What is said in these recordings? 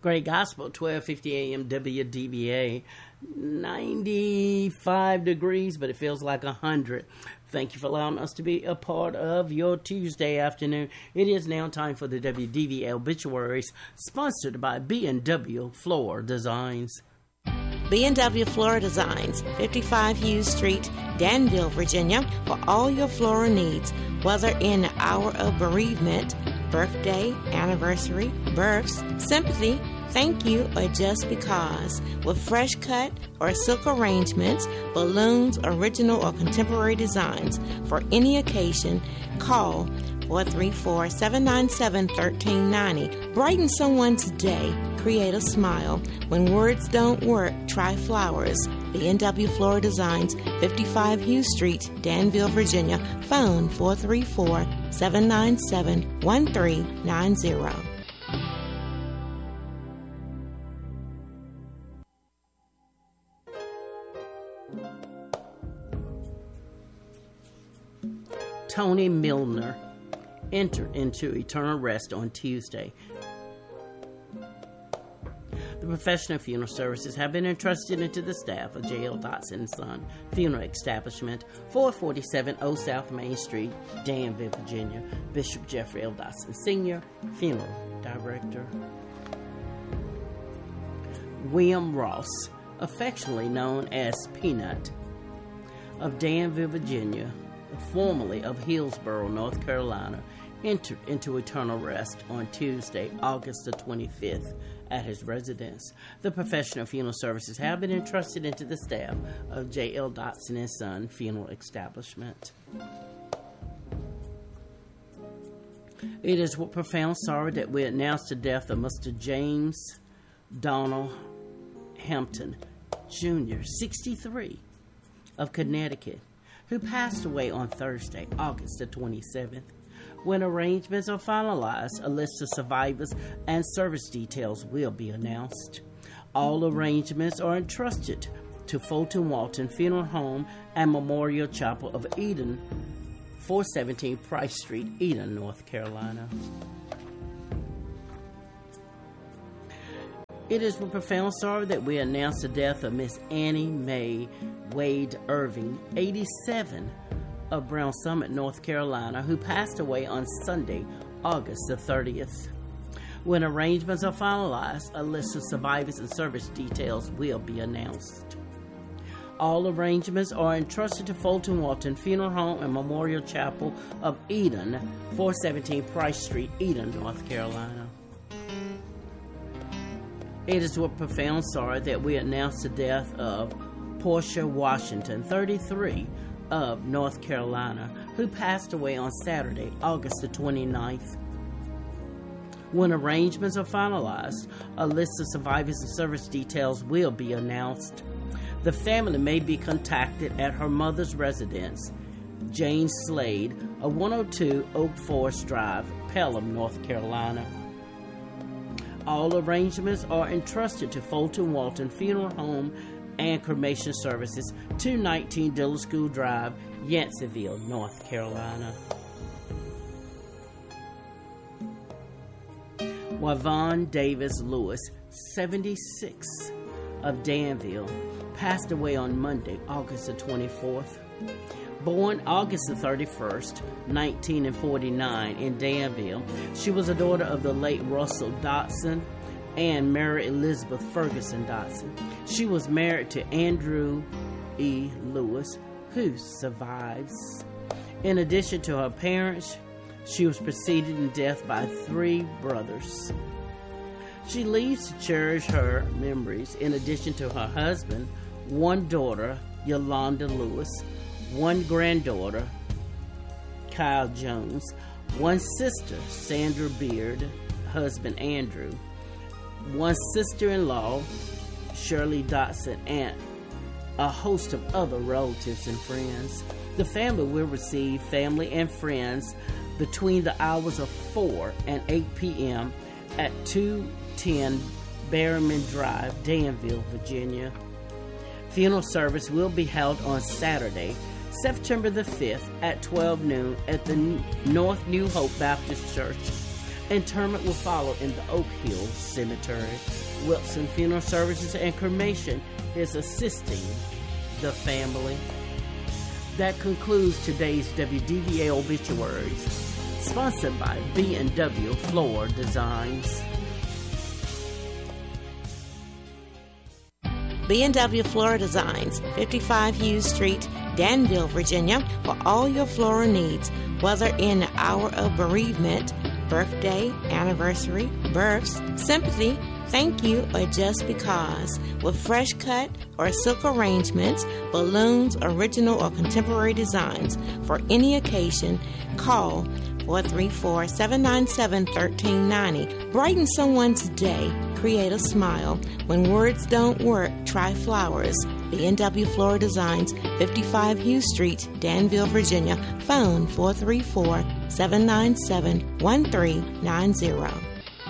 Great Gospel, 1250 AM WDBA, 95 degrees, but it feels like 100. Thank you for allowing us to be a part of your Tuesday afternoon. It is now time for the WDVA obituaries, sponsored by B&W Floor Designs. B&W Floor Designs, 55 Hughes Street, Danville, Virginia, for all your floral needs, whether in the hour of bereavement, birthday, anniversary, births, sympathy, thank you, or just because. With fresh cut or silk arrangements, balloons, original or contemporary designs for any occasion, call 434-797-1390. Brighten someone's day. Create a smile. When words don't work, try flowers. B&W Floral Designs, 55 Hughes Street, Danville, Virginia. Phone 434-797-1390. Tony Milner entered into eternal rest on Tuesday. The professional funeral services have been entrusted into the staff of J.L. Dotson & Son Funeral Establishment, 447 Old South Main Street, Danville, Virginia. Bishop Jeffrey L. Dotson Sr., Funeral Director. William Ross, affectionately known as Peanut, of Danville, Virginia, formerly of Hillsborough, North Carolina, entered into eternal rest on Tuesday, August the 25th, at his residence. The professional funeral services have been entrusted into the staff of J.L. Dotson & Son Funeral Establishment. It is with profound sorrow that we announce the death of Mr. James Donald Hampton, Jr., 63, of Connecticut, who passed away on Thursday, August the 27th. When arrangements are finalized, a list of survivors and service details will be announced. All arrangements are entrusted to Fulton Walton Funeral Home and Memorial Chapel of Eden, 417 Price Street, Eden, North Carolina. It is with profound sorrow that we announce the death of Miss Annie Mae Wade Irving, 87, of Brown Summit, North Carolina, who passed away on Sunday, August the 30th. When arrangements are finalized, a list of survivors and service details will be announced. All arrangements are entrusted to Fulton Walton Funeral Home and Memorial Chapel of Eden, 417 Price Street, Eden, North Carolina. It is with profound sorrow that we announce the death of Portia Washington, 33, of North Carolina, who passed away on Saturday, August the 29th. When arrangements are finalized, a list of survivors and service details will be announced. The family may be contacted at her mother's residence, Jane Slade, of 102 Oak Forest Drive, Pelham, North Carolina. All arrangements are entrusted to Fulton Walton Funeral Home and Cremation Services, 219 Diller School Drive, Yanceyville, North Carolina. Wavon Davis Lewis, 76, of Danville, passed away on Monday, August the 24th. Born August the 31st, 1949, in Danville, she was a daughter of the late Russell Dotson and Mary Elizabeth Ferguson Dotson. She was married to Andrew E. Lewis, who survives. In addition to her parents, she was preceded in death by 3 brothers. She leaves to cherish her memories in addition to her husband, 1 daughter, Yolanda Lewis, 1 granddaughter, Kyle Jones, 1 sister, Sandra Beard, husband Andrew, 1 sister-in-law, Shirley Dotson, and a host of other relatives and friends. The family will receive family and friends between the hours of 4 and 8 p.m. at 210 Berryman Drive, Danville, Virginia. Funeral service will be held on Saturday, September the 5th at 12 noon at the North New Hope Baptist Church. Interment will follow in the Oak Hill Cemetery. Wilson Funeral Services and Cremation is assisting the family. That concludes today's WDVA Obituaries, sponsored by B&W Floor Designs. B&W Floor Designs, 55 Hughes Street, Danville, Virginia, for all your floral needs, whether in the hour of bereavement, birthday, anniversary, births, sympathy, thank you, or just because. With fresh cut or silk arrangements, balloons, original or contemporary designs for any occasion, call 434-797-1390. Brighten someone's day. Create a smile. When words don't work, try flowers. B&W Floral Designs, 55 Hughes Street, Danville, Virginia. Phone 434-797-1390.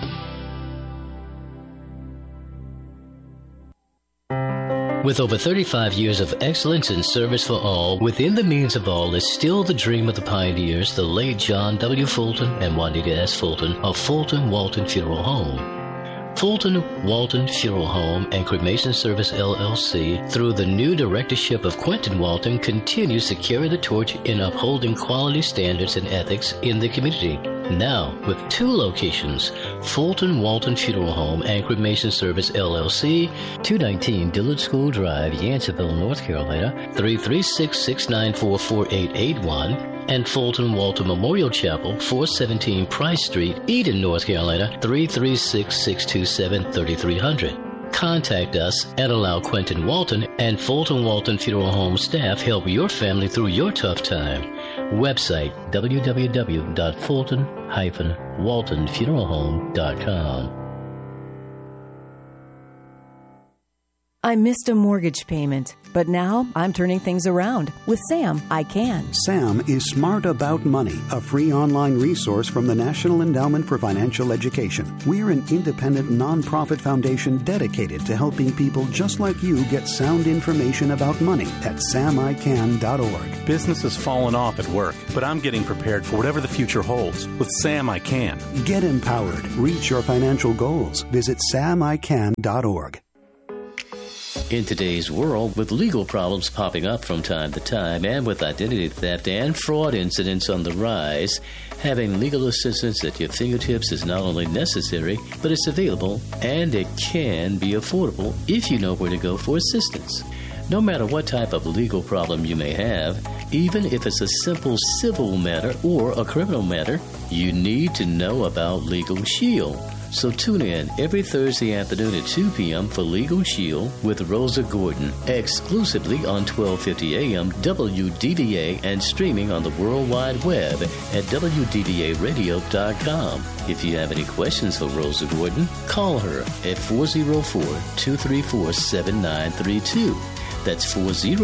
With over 35 years of excellence and service for all, within the means of all is still the dream of the pioneers, the late John W. Fulton and Juanita S. Fulton of Fulton Walton Funeral Home. Fulton Walton Funeral Home and Cremation Service LLC, through the new directorship of Quentin Walton, continues to carry the torch in upholding quality standards and ethics in the community. Now, with 2 locations, Fulton Walton Funeral Home and Cremation Service LLC, 219 Dillard School Drive, Yanceyville, North Carolina, 336-694-4881, and Fulton Walton Memorial Chapel, 417 Price Street, Eden, North Carolina, 336-627-3300. Contact us and allow Quentin Walton and Fulton Walton Funeral Home staff help your family through your tough time. Website www.fulton-waltonfuneralhome.com. I missed a mortgage payment, but now I'm turning things around. With Sam, I can. Sam is Smart About Money, a free online resource from the National Endowment for Financial Education. We're an independent nonprofit foundation dedicated to helping people just like you get sound information about money at samican.org. Business has fallen off at work, but I'm getting prepared for whatever the future holds. With Sam, I can. Get empowered. Reach your financial goals. Visit samican.org. In today's world, with legal problems popping up from time to time and with identity theft and fraud incidents on the rise, having legal assistance at your fingertips is not only necessary, but it's available and it can be affordable if you know where to go for assistance. No matter what type of legal problem you may have, even if it's a simple civil matter or a criminal matter, you need to know about Legal Shield. So tune in every Thursday afternoon at 2 p.m. for Legal Shield with Rosa Gordon, exclusively on 1250 AM WDVA and streaming on the World Wide Web at WDVAradio.com. If you have any questions for Rosa Gordon, call her at 404-234-7932. That's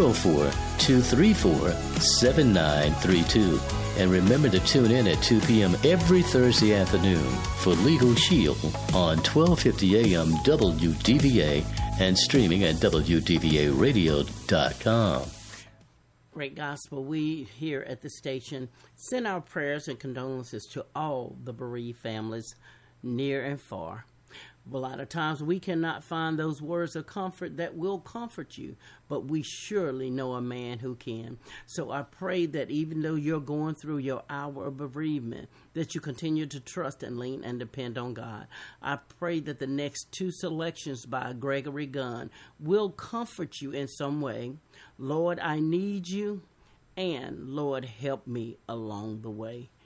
404-234-7932. And remember to tune in at 2 p.m. every Thursday afternoon for Legal Shield on 1250 AM WDVA and streaming at WDVAradio.com. Great Gospel, we here at the station send our prayers and condolences to all the bereaved families near and far. A lot of times we cannot find those words of comfort that will comfort you, but we surely know a man who can. So I pray that even though you're going through your hour of bereavement, that you continue to trust and lean and depend on God. I pray that the next 2 selections by Gregory Gunn will comfort you in some way. Lord, I need you, and Lord, help me along the way.